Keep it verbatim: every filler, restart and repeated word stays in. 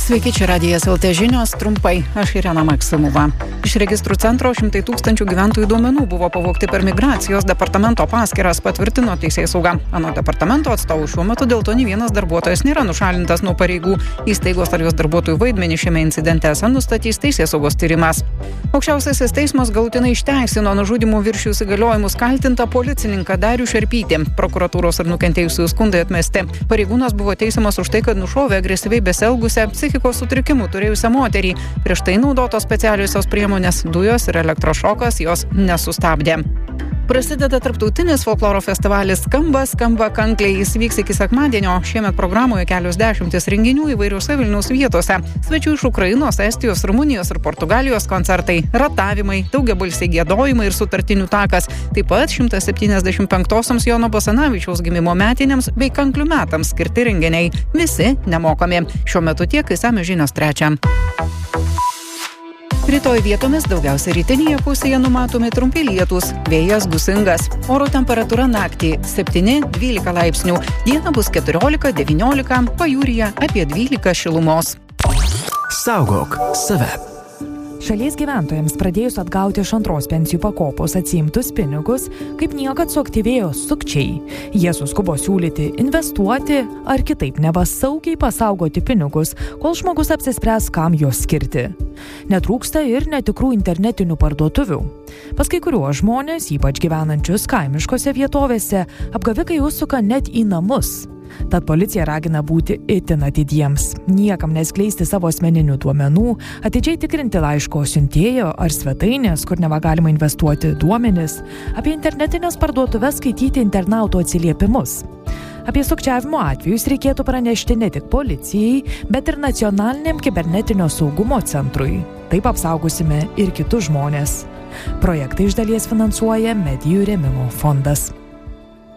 Sveiki, čia Radijas L T žinios, trumpai, aš Irena Maksimova. Iš registrų centro šimtai tūkstančių gyventojų duomenų buvo pavogti per migracijos departamento paskyras, patvirtino teisėsauga. Anot departamento atstovų šiuo metu dėl to nė vienas darbuotojas nėra nušalintas nuo pareigų. Įstaigos ar jos darbuotojų vaidmenį šiame incidente esą nustatys teisėsaugos tyrimas. Aukščiausiasis teismas galutinai išteisino nužudymų viršijus įgaliojimus kaltintą policininką Darių Šerpytį. Prokuratūros ir nukentėjusių skundai atmesti. Pareigūnas buvo teisiamas už tai, kad nušovė agresyviai besielgusią psichikos sutrikimų turėjusią moterį. Prieš tai naudotos specialiosios priemonės dujos ir elektrošokas jos nesustabdė. Prasideda tarptautinis folkloro festivalis Skamba, skamba kankliai. Jis vyks iki sekmadienio. Šiemet programoje kelios dešimtis renginių įvairiose Vilniaus vietose. Svečių iš Ukrainos, Estijos, Rumunijos ir Portugalijos koncertai, ratavimai, daugiabalsiai giedojimai ir sutartinių takas. Taip pat šimtas septyniasdešimt penktosioms Jono Basanavičiaus gimimo metinėms bei kanklių metams skirti renginiai. Visi nemokami. Šiuo metu tiek, išsamios žinios trečią. Rytoj vietomis daugiausia rytinėje pusėje numatomi trumpi lietūs, vėjas gūsingas. Oro temperatūra naktį septyni dvylika laipsnių, dieną bus keturiolika devyniolika, pajūryje apie dvylika šilumos. Saugok save. Šalies gyventojams pradėjus atgauti iš antros pensijų pakopos atsiimtus pinigus, kaip niekad suaktyvėjo sukčiai. Jie suskubo siūlyti investuoti ar kitaip neva saugiai pasaugoti pinigus, kol žmogus apsispręs, kam juos skirti. Netrūksta ir netikrų internetinių parduotuvių. Pas kai kuriuos žmonės, ypač gyvenančius kaimiškose vietovėse, apgavikai užsuka net į namus. Tad policija ragina būti itin atidiems, niekam neskleisti savo asmeninių duomenų, atidžiai tikrinti laiško siuntėjo ar svetainės, kur neva galima investuoti duomenis, apie internetinės parduotuves skaityti internautų atsiliepimus. Apie sukčiavimo atvejus reikėtų pranešti ne tik policijai, bet ir nacionaliniam kibernetinio saugumo centrui. Taip apsaugosime ir kitus žmonės. Projektą iš dalies finansuoja Medijų rėmimo fondas.